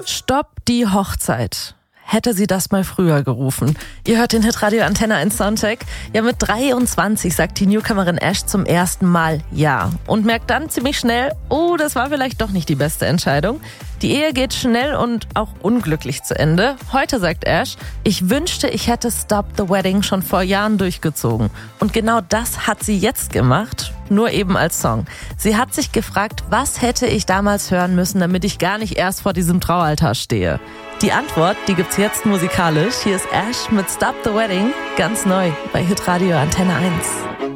Stopp die Hochzeit. Hätte sie das mal früher gerufen. Ihr hört den Hitradio Antenne 1 Soundcheck. Ja, mit 23 sagt die Newcomerin Ash zum ersten Mal Ja und merkt dann ziemlich schnell, oh, das war vielleicht doch nicht die beste Entscheidung. Die Ehe geht schnell und auch unglücklich zu Ende. Heute sagt Ash, ich wünschte, ich hätte Stop the Wedding schon vor Jahren durchgezogen. Und genau das hat sie jetzt gemacht, nur eben als Song. Sie hat sich gefragt, was hätte ich damals hören müssen, damit ich gar nicht erst vor diesem Traualtar stehe. Die Antwort, die gibt's jetzt musikalisch. Hier ist Ash mit Stop the Wedding, ganz neu bei Hitradio Antenne 1.